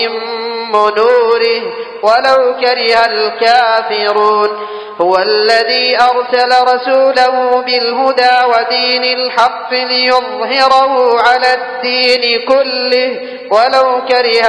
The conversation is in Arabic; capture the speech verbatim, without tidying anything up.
نوره ولو كره الكافرون. هو الذي أرسل رسوله بالهدى ودين الحق ليظهره على الدين كله ولو كره